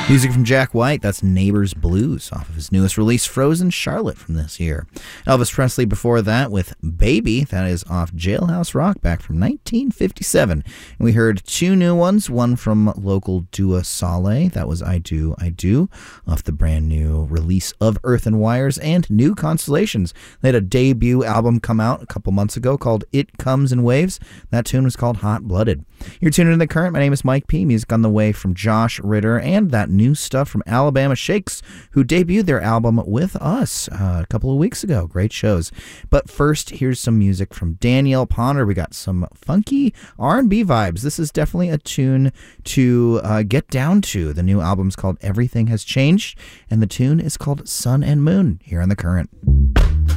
Music from Jack White, that's Neighbors Blues, off of his newest release, Frozen Charlotte, from this year. Elvis Presley before that with Baby, that is off Jailhouse Rock, back from 1957. And we heard two new ones, one from local Dua Saleh, that was I Do, off the brand new release of Earth and Wires, and New Constellations. They had a debut album come out a couple months ago called It Comes in Waves. That tune was called Hot Blooded. You're tuned into The Current. My name is Mike P. Music on the way from Josh Ritter and that new stuff from Alabama Shakes, who debuted their album with us a couple of weeks ago. Great shows. But first, here's some music from Danielle Ponder. We got some funky R&B vibes. This is definitely a tune to get down to. The new album's called Everything Has Changed, and the tune is called Sun and Moon here on The Current.